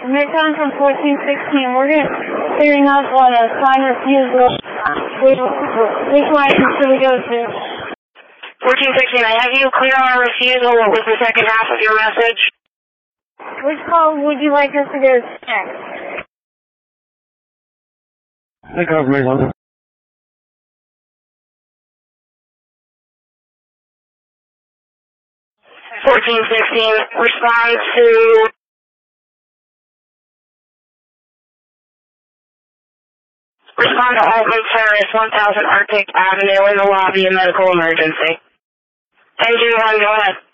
We're calling from 1416. We're figuring out what a sign refusal. Which license should we go to? 1416, I have you clear on a refusal. What was the second half of your message? Which call would you like us to go next? The government. 1416, respond to Altman Terrace, 1000 Arctic Avenue in the lobby, a medical emergency. Engine 1, go ahead.